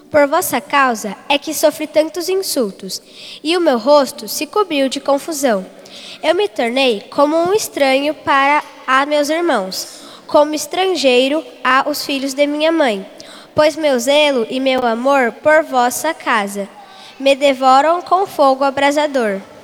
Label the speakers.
Speaker 1: Por vossa causa é que sofri tantos insultos, e o meu rosto se cobriu de confusão. Eu me tornei como um estranho para a meus irmãos, como estrangeiro a os filhos de minha mãe. Pois meu zelo e meu amor por vossa casa me devoram com fogo abrasador.